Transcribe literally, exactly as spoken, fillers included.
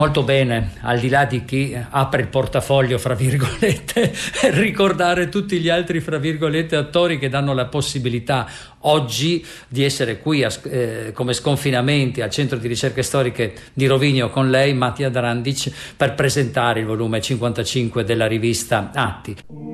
Molto bene, al di là di chi apre il portafoglio, fra virgolette, ricordare tutti gli altri, fra virgolette, attori che danno la possibilità oggi di essere qui a, eh, come sconfinamenti al Centro di Ricerche Storiche di Rovigno con lei, Mattia Drandic, per presentare il volume cinquantacinque della rivista Atti.